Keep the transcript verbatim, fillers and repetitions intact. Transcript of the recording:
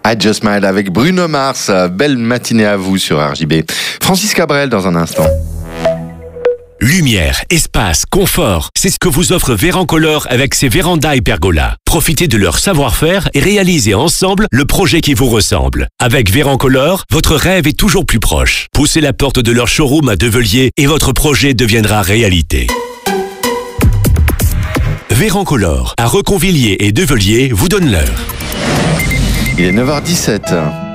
I Just Smile avec Bruno Mars. Belle matinée à vous sur R J B. Francis Cabrel dans un instant. Lumière, espace, confort, c'est ce que vous offre Vérancolor avec ses vérandas et pergolas. Profitez de leur savoir-faire et réalisez ensemble le projet qui vous ressemble. Avec Vérancolor, votre rêve est toujours plus proche. Poussez la porte de leur showroom à Develier et votre projet deviendra réalité. Vérancolor, à Reconvilliers et Develier, vous donne l'heure. Il est neuf heures dix-sept.